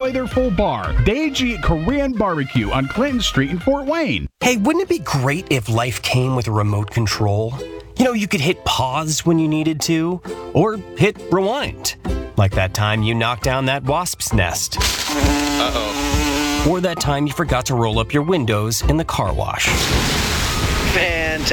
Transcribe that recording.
enjoy their full bar. Daiji Korean Barbecue on Clinton Street in Fort Wayne. Hey, wouldn't it be great if life came with a remote control? You know, you could hit pause when you needed to, or hit rewind. Like that time you knocked down that wasp's nest. Uh-oh. Or that time you forgot to roll up your windows in the car wash. Fantastic.